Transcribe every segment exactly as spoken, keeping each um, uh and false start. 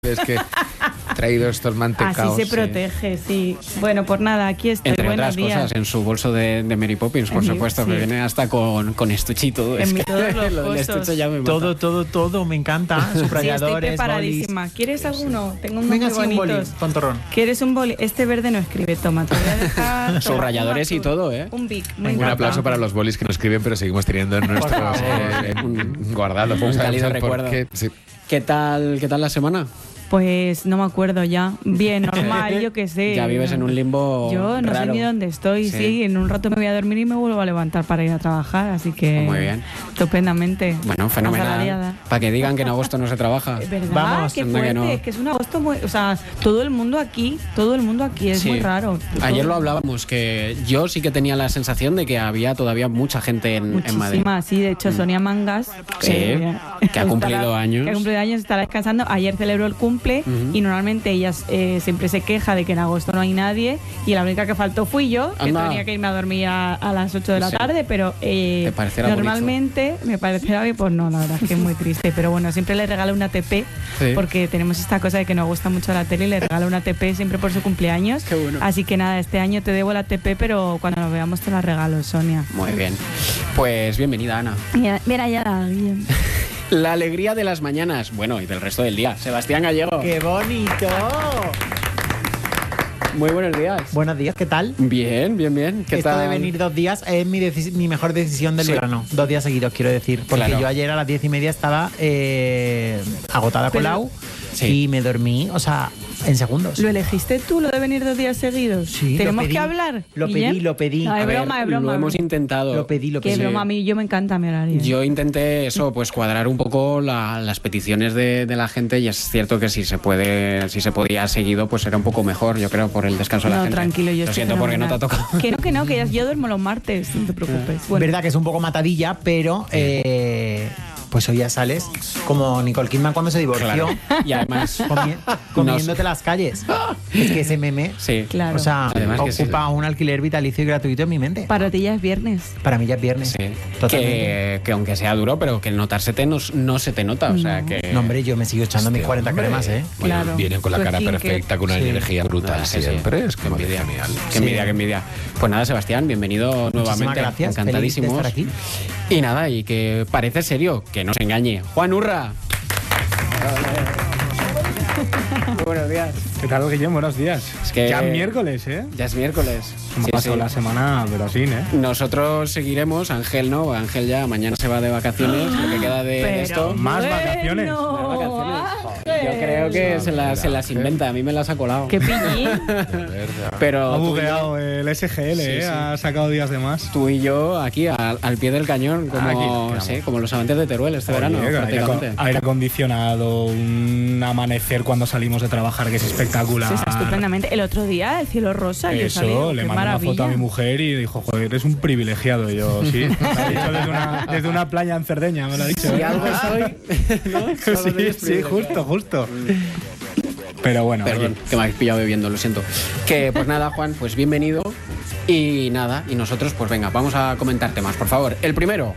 Es que he traído estos mantecaos. Así se protege, sí. sí. Bueno, pues nada, aquí estoy. Entre Buenos otras días. cosas, en su bolso de, de Mary Poppins, por En supuesto, mi, que sí. viene hasta con, con estuche y todo. En Es mi, que todos los lo del bolsos. estuche ya me mata. Todo, todo, todo, me encanta. Sí, estoy Subrayadores, preparadísima. ¿Quieres alguno? Tengo unos Venga, muy sí, un boli, bonitos. tontorrón. ¿Quieres un boli? Este verde no escribe, toma. Te voy a dejar. toma, Subrayadores un y azul. todo, ¿eh? Un Bic. Me Un encanta. aplauso para los bolis que nos escriben, pero seguimos teniendo en nuestros eh, en- guardados. Un No sabemos cálido el por recuerdo. qué. Sí. ¿Qué tal, ¿Qué tal la semana? Pues no me acuerdo ya. Bien, normal, yo qué sé. Ya vives en un limbo Yo no raro. sé ni dónde estoy. Sí. Sí. en un rato me voy a dormir y me vuelvo a levantar para ir a trabajar, así que. Muy bien. Estupendamente. Bueno, fenomenal. Asalariada. Para que digan que en agosto no se trabaja. Es verdad, Vamos, qué anda fuerte, que no. es que es un agosto muy, o sea, todo el mundo aquí, todo el mundo aquí, es Sí. muy raro. Ayer Todo- lo hablábamos, que yo sí que tenía la sensación de que había todavía mucha gente en, en Madrid. Muchísima, sí, de hecho Sonia Mangas, Sí, que ha cumplido estará- años. que ha cumplido años, estará descansando. Ayer celebró el cumple Ujú. y normalmente ella eh, siempre se queja de que en agosto no hay nadie y la única que faltó fui yo, que Anda. tenía que irme a dormir a, a las ocho de la Sí. tarde, pero eh, ¿Te parecerá normalmente me parecerá bien, pues no, la verdad es que es muy triste, pero bueno, siempre le regalo una T P Sí. porque tenemos esta cosa de que nos gusta mucho la tele y le regalo una T P siempre por su cumpleaños. Qué bueno. Así que nada, este año te debo la T P, pero cuando nos veamos te la regalo, Sonia. Muy bien. Pues bienvenida, Ana. Mira, mira ya la bien. La alegría de las mañanas, bueno, y del resto del día. Sebastián Gallego. ¡Qué bonito! Muy buenos días. Buenos días, ¿qué tal? Bien, bien, bien. ¿Qué Esto tal? de venir dos días es mi, deci- mi mejor decisión del Sí. verano. Dos días seguidos, quiero decir. Porque Claro. yo ayer a las diez y media estaba eh, agotada con Pero- la U Sí. y me dormí, o sea, en segundos. ¿Lo elegiste tú, lo de venir dos días seguidos? Sí, lo ¿Tenemos pedí. que hablar? Lo Guillem? pedí, lo pedí. No, es A ver, broma, es broma. Lo hemos intentado. Lo pedí, lo Qué pedí. Sí. broma, a mí yo me encanta mi horario. Yo intenté eso, pues cuadrar un poco la- las peticiones de, de la gente y es cierto que si se puede, si se podía seguido, pues era un poco mejor, yo creo, por el descanso de la No, gente. tranquilo, yo Lo estoy siento porque no te ha fenomenal. tocado. Que no, que no, que ya- yo duermo los martes, no te preocupes. Bueno, Verdad que es un poco matadilla, pero eh, pues hoy ya sales como Nicole Kidman cuando se divorció, Claro. Y además, comi- comiéndote las calles. Es que ese meme, sí. claro. o sea, Además que sí. ocupa un alquiler vitalicio y gratuito en mi mente. Para ti ya es viernes. Para mí ya es viernes. Sí. Totalmente. Que, que aunque sea duro, pero que el notársete no, no se te nota. O sea, No. que. No, hombre, yo me sigo echando mis Este cuarenta hombre, cremas, ¿eh? bueno, Claro. vienen con la Tu cara skincare. perfecta, con una Sí. energía brutal Ah, sí, sí. siempre. Es Qué como de envidia. genial. Qué envidia, qué envidia. Pues nada, Sebastián, bienvenido nuevamente. gracias, Encantadísimos. feliz de estar aquí. Y nada, y que parece serio, que no se engañe. Juan Urra. Muy buenos días. ¿Qué tal, Guillem? Buenos días. Es que- Ya es miércoles, ¿eh? Ya es miércoles. Me Sí, ha pasado sí. la semana, pero sí, ¿eh? Nosotros seguiremos, Ángel no, Ángel ya mañana se va de vacaciones, lo que queda de Pero esto. Más bueno, vacaciones. Más vacaciones. Ángel. Yo creo que se las, se las inventa, a mí me las ha colado. Qué pillín. Verdad. Pero Ha tú y, bugueado el S G L, Sí, ¿eh? sí. Ha sacado días de más. tú y yo aquí al, al pie del cañón, como, Aquí nos quedamos. sí, como los amantes de Teruel este Oye, verano, con aire, prácticamente. acon- aire acondicionado, un amanecer cuando salimos de trabajar que es espectacular. Sí, está estupendamente. El otro día, el cielo rosa, yo salí, Eso, le qué mandé una foto a maravilla. mi mujer y dijo, joder, eres un privilegiado. Y yo, sí. Me lo ha dicho desde una, desde una playa en Cerdeña, me lo ha dicho. Si algo soy, ¿no? Solo Sí, eres sí, privilegiado. justo, justo. Pero bueno, Perdón, oye, que me habéis pillado bebiendo, lo siento. Que pues nada, Juan, pues bienvenido. Y nada, y nosotros, pues venga, vamos a comentar temas, por favor. El primero.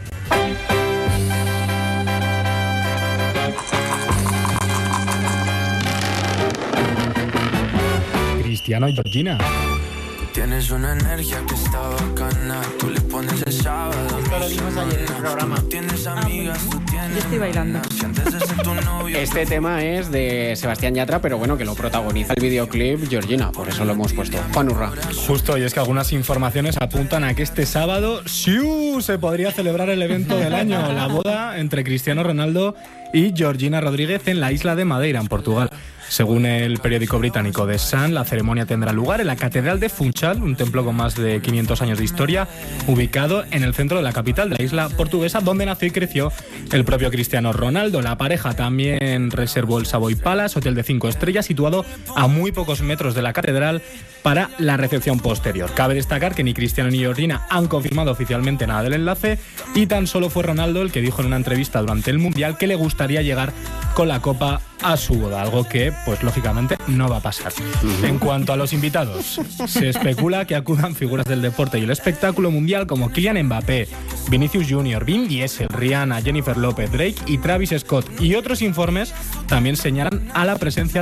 Cristiano y Georgina. Tienes una energía que está bacana. Tú le pones el sábado. Esto lo dimos ayer en el programa. Tienes amigas, tú tienes. Yo estoy bailando. Si antes de ser tu novio. Este tema es de Sebastián Yatra, pero bueno, que lo protagoniza el videoclip Georgina, por eso lo hemos puesto. Juan Urra. Justo, y es que algunas informaciones apuntan a que este sábado ¡siu! Se podría celebrar el evento del año, la boda entre Cristiano Ronaldo y Georgina Rodríguez en la isla de Madeira, en Portugal. Según el periódico británico The Sun, la ceremonia tendrá lugar en la Catedral de Funchal, un templo con más de quinientos años de historia, ubicado en el centro de la capital de la isla portuguesa, donde nació y creció el propio Cristiano Ronaldo. La pareja también reservó el Savoy Palace, hotel de cinco estrellas, situado a muy pocos metros de la catedral, para la recepción posterior. Cabe destacar que ni Cristiano ni Georgina han confirmado oficialmente nada del enlace y tan solo fue Ronaldo el que dijo en una entrevista durante el Mundial que le gustaría llegar con la Copa a su boda, algo que, pues lógicamente, no va a pasar. Uh-huh. En cuanto a los invitados, se especula que acudan figuras del deporte y el espectáculo mundial como Kylian Mbappé, Vinicius Junior, Vin Diesel, Rihanna, Jennifer López, Drake y Travis Scott. Y otros informes también señalan a la presencia